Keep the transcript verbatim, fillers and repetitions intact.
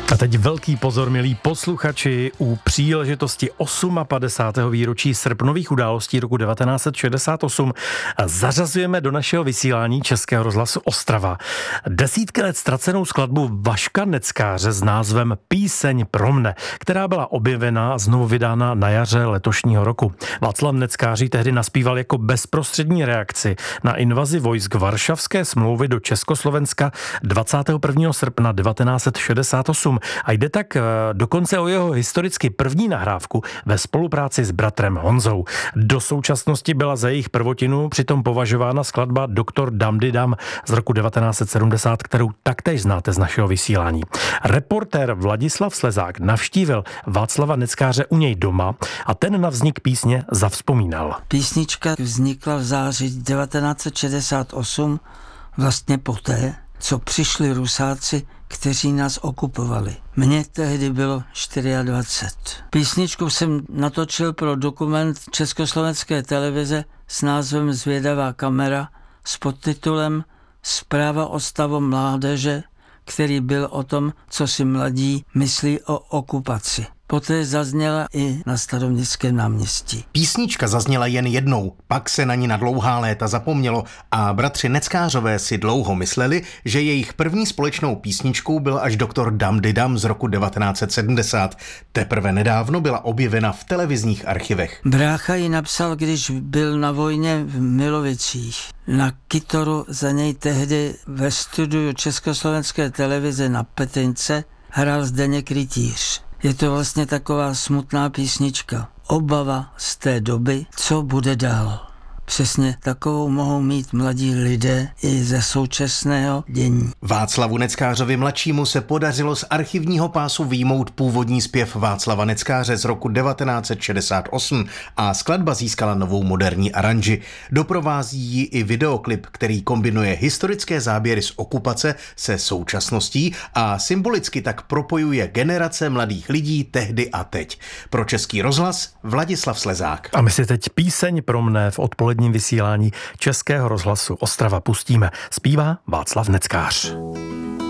A teď velký pozor, milí posluchači, u příležitosti padesátého osmého výročí srpnových událostí roku devatenáct set šedesát osm zařazujeme do našeho vysílání Českého rozhlasu Ostrava desítky let ztracenou skladbu Vaška Neckáře s názvem Píseň pro mne, která byla objevena a znovu vydána na jaře letošního roku. Václav Neckář tehdy naspíval jako bezprostřední reakci na invazi vojsk Varšavské smlouvy do Československa dvacátého prvního srpna devatenáct set šedesát osm. A jde tak dokonce o jeho historicky první nahrávku ve spolupráci s bratrem Honzou. Do současnosti byla za jejich prvotinu přitom považována skladba Doktor Damdidam z roku devatenáct set sedmdesát, kterou taktéž znáte z našeho vysílání. Reportér Vladislav Slezák navštívil Václava Neckáře u něj doma a ten na vznik písně zavzpomínal. Písnička vznikla v září devatenáct set šedesát osm, vlastně poté, co přišli Rusáci, kteří nás okupovali. Mně tehdy bylo dvacet čtyři. Písničku jsem natočil pro dokument Československé televize s názvem Zvědavá kamera s podtitulem Zpráva o stavu mládeže, který byl o tom, co si mladí myslí o okupaci. Poté zazněla i na Staroměstském náměstí. Písnička zazněla jen jednou, pak se na ní na dlouhá léta zapomnělo a bratři Neckářové si dlouho mysleli, že jejich první společnou písničkou byl až Doktor Damdidam z roku devatenáct set sedmdesát. Teprve nedávno byla objevena v televizních archivech. Brácha ji napsal, když byl na vojně v Milovicích. Na kytoru za něj tehdy ve studiu Československé televize na Petrince hrál Zdeněk Rytíř. Je to vlastně taková smutná písnička. Obava z té doby, co bude dál. Přesně takovou mohou mít mladí lidé i ze současného dění. Václavu Neckářovi mladšímu se podařilo z archivního pásu vyjmout původní zpěv Václava Neckáře z roku devatenáct set šedesát osm a skladba získala novou moderní aranži. Doprovází ji i videoklip, který kombinuje historické záběry z okupace se současností a symbolicky tak propojuje generace mladých lidí tehdy a teď. Pro Český rozhlas Vladislav Slezák. A my si teď Píseň pro mne v odpolední vysílání Českého rozhlasu Ostrava pustíme. Zpívá Václav Neckář.